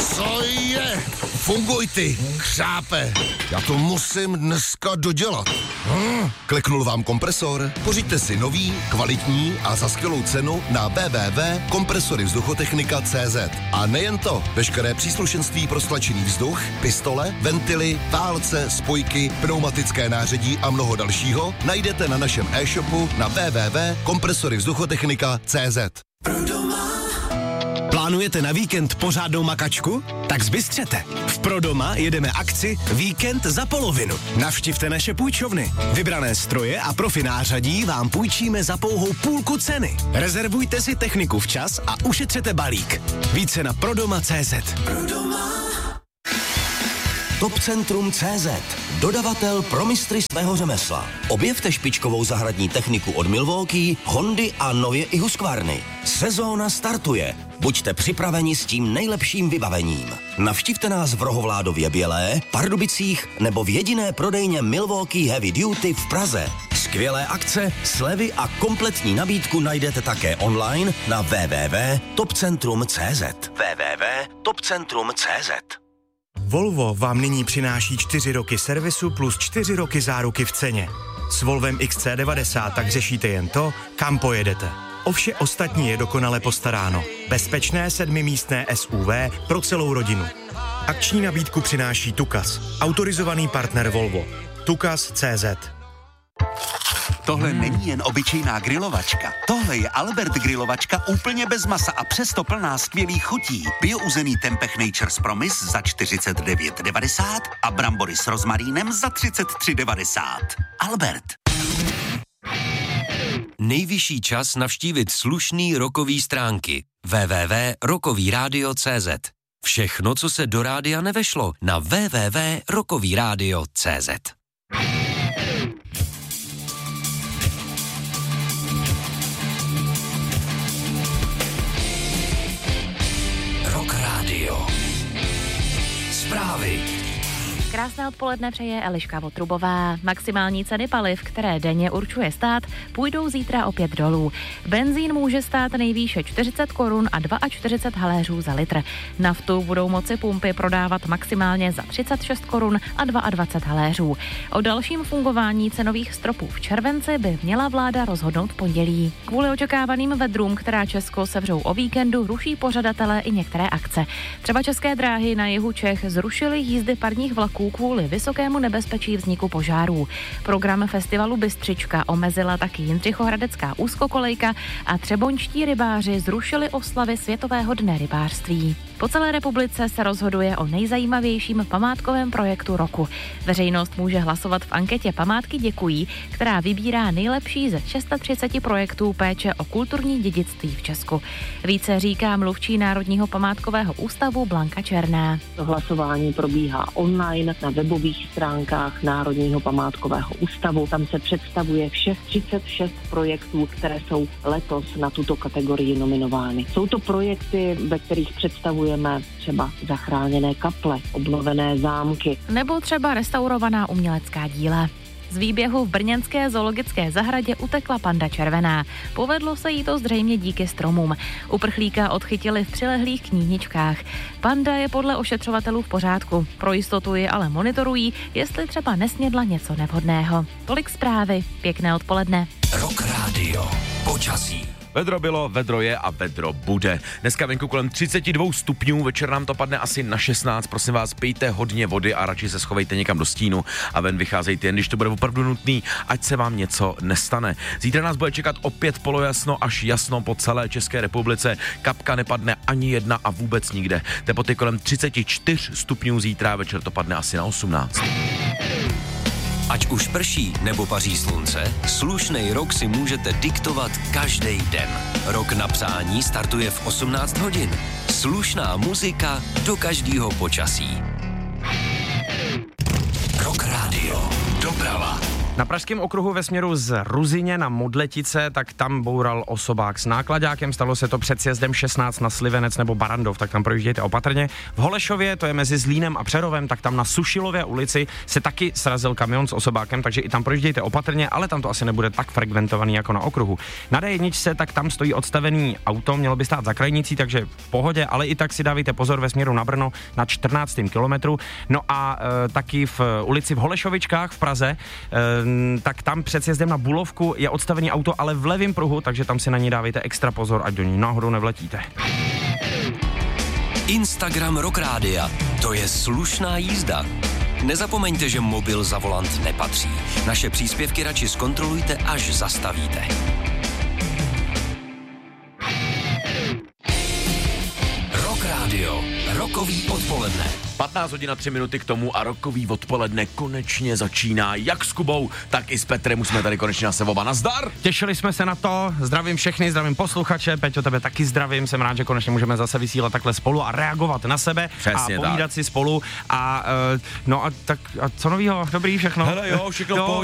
Co je? Funguj ty, křápe. Já to musím dneska dodělat. Kliknul vám kompresor? Pořiďte si nový, kvalitní a za skvělou cenu na www.kompresoryvzduchotechnika.cz. A nejen to, veškeré příslušenství pro stlačený vzduch, pistole, ventily, válce, spojky, pneumatické nářadí a mnoho dalšího najdete na našem e-shopu na www.kompresoryvzduchotechnika.cz. Plánujete na víkend pořádnou makačku? Tak zbystřete. V Prodoma jedeme akci Víkend za polovinu. Navštivte naše půjčovny. Vybrané stroje a profi nářadí vám půjčíme za pouhou půlku ceny. Rezervujte si techniku včas a ušetřete balík. Více na prodoma.cz. Topcentrum.cz, dodavatel pro mistry svého řemesla. Objevte špičkovou zahradní techniku od Milwaukee, Hondy a nově i Husqvarny. Sezóna startuje. Buďte připraveni s tím nejlepším vybavením. Navštivte nás v Rohovládově Bělé, Pardubicích nebo v jediné prodejně Milwaukee Heavy Duty v Praze. Skvělé akce, slevy a kompletní nabídku najdete také online na www.topcentrum.cz. www.topcentrum.cz. Volvo vám nyní přináší 4 roky servisu plus 4 roky záruky v ceně. S Volvem XC90 tak řešíte jen to, kam pojedete. O vše ostatní je dokonale postaráno. Bezpečné 7místné SUV pro celou rodinu. Akční nabídku přináší Tukas, autorizovaný partner Volvo. Tukas.cz. Tohle není jen obyčejná grilovačka. Tohle je Albert grilovačka úplně bez masa a přesto plná skvělých chutí. Biouzený Tempeh Nature's Promise za 49,90 a brambory s rozmarínem za 33,90. Albert. Nejvyšší čas navštívit slušný rockový stránky www.rockovyradio.cz. Všechno, co se do rádia nevešlo, na www.rockovyradio.cz. Rock Radio. Zprávy. Krásné odpoledne přeje Eliška Votrubová. Maximální ceny paliv, které denně určuje stát, půjdou zítra opět dolů. Benzín může stát nejvýše 40 korun a 42 haléřů za litr. Naftu budou moci pumpy prodávat maximálně za 36 korun a 22 haléřů. O dalším fungování cenových stropů v červenci by měla vláda rozhodnout v pondělí. Kvůli očekávaným vedrům, která Česko sevřou o víkendu, ruší pořadatelé i některé akce. Třeba České dráhy na jihu Čech zrušily jízdy parních vlaků kvůli vysokému nebezpečí vzniku požárů. Program festivalu Bystřička omezila taky Jindřichohradecká úzkokolejka a třeboňští rybáři zrušili oslavy Světového dne rybářství. Po celé republice se rozhoduje o nejzajímavějším památkovém projektu roku. Veřejnost může hlasovat v anketě Památky děkují, která vybírá nejlepší ze 630 projektů péče o kulturní dědictví v Česku. Více říká mluvčí Národního památkového ústavu Blanka Černá. Hlasování probíhá online na webových stránkách Národního památkového ústavu. Tam se představuje všech 36 projektů, které jsou letos na tuto kategorii nominovány. Jsou to projekty, ve kterých představujeme třeba zachráněné kaple, obnovené zámky. Nebo třeba restaurovaná umělecká díla. Z výběhu v brněnské zoologické zahradě utekla panda červená. Povedlo se jí to zřejmě díky stromům. Uprchlíka odchytili v přilehlých kníhničkách. Panda je podle ošetřovatelů v pořádku. Pro jistotu ji ale monitorují, jestli třeba nesnědla něco nevhodného. Tolik zprávy. Pěkné odpoledne. Rock Radio. Počasí. Vedro bylo, vedro je a vedro bude. Dneska venku kolem 32 stupňů, večer nám to padne asi na 16. Prosím vás, pijte hodně vody a radši se schovejte někam do stínu a ven vycházejte jen, když to bude opravdu nutný, ať se vám něco nestane. Zítra nás bude čekat opět polojasno až jasno po celé České republice. Kapka nepadne ani jedna a vůbec nikde. Teploty kolem 34 stupňů zítra, večer to padne asi na 18. Ať už prší nebo paří slunce, slušnej rok si můžete diktovat každý den. Rok na přání startuje v 18 hodin. Slušná muzika do každého počasí. Rock Radio. Doprava. Na pražském okruhu ve směru z Ruzyně na Modletice, tak tam boural osobák s nákladákem, stalo se to před sjezdem 16 na Slivenec nebo Barandov, tak tam projíždějte opatrně. V Holešově, to je mezi Zlínem a Přerovem, tak tam na Sušilově ulici se taky srazil kamion s osobákem, takže i tam projíždějte opatrně, ale tam to asi nebude tak frekventovaný jako na okruhu. Na D1, tak tam stojí odstavený auto, mělo by stát za krajnicí, takže v pohodě, ale i tak si dávejte pozor ve směru na Brno na 14. kilometru. No a taky v ulici v Holešovičkách v Praze, tak tam před sjezdem na Bulovku je odstavený auto, ale v levém pruhu, takže tam si na ní dávejte extra pozor, ať do ní náhodou nevletíte. Instagram Rock Rádia. To je slušná jízda. Nezapomeňte, že mobil za volant nepatří. Naše příspěvky radši zkontrolujte, až zastavíte. Rock Rádio. Rokový odpoledne. 15 hodin a 3 minuty k tomu a rokový odpoledne konečně začíná. Jak s Kubou, tak i s Petrem. Už jsme tady konečně na oba. Nazdar! Těšili jsme se na to, zdravím všechny, zdravím posluchače, Peťo, tebe taky zdravím, jsem rád, že konečně můžeme zase vysílat takhle spolu a reagovat na sebe. Přesně a povídat tak. si spolu a no a tak a co novýho, dobrý všechno? Hele jo, všechno v pohodě.